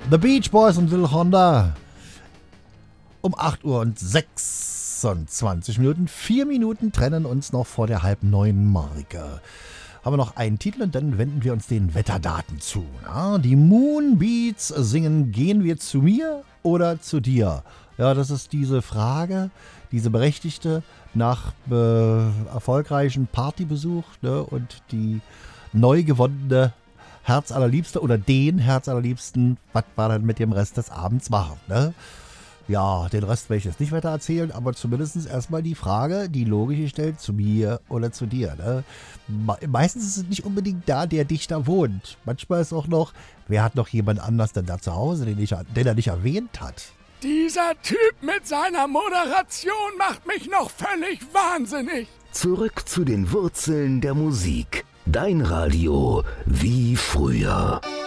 The Beach Boys und Lil Honda. Um 8 Uhr und 26 Minuten. 4 Minuten trennen uns noch vor der 8:30 Marke. Haben wir noch einen Titel und dann wenden wir uns den Wetterdaten zu. Ja, die Moonbeats singen Gehen wir zu mir oder zu dir? Ja, das ist diese Frage, diese berechtigte nach erfolgreichen Partybesuch, ne, und die neu gewonnene Herzallerliebste oder den Herzallerliebsten, was wir dann mit dem Rest des Abends machen. Ne? Ja, den Rest werde ich jetzt nicht weiter erzählen, aber zumindest erstmal die Frage, die logisch gestellt, zu mir oder zu dir. Ne? Meistens ist es nicht unbedingt da, der dichter wohnt. Manchmal ist auch noch, wer hat noch jemand anders denn da zu Hause, den er nicht erwähnt hat. Dieser Typ mit seiner Moderation macht mich noch völlig wahnsinnig. Zurück zu den Wurzeln der Musik. Dein Radio wie früher.